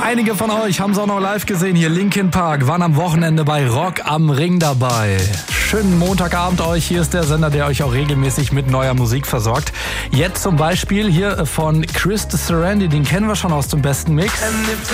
Einige von euch haben es auch noch live gesehen. Hier Linkin Park waren am Wochenende bei Rock am Ring dabei. Schönen Montagabend euch. Hier ist der Sender, der euch auch regelmäßig mit neuer Musik versorgt. Jetzt zum Beispiel hier von Chris Serenity. Den kennen wir schon aus dem besten Mix.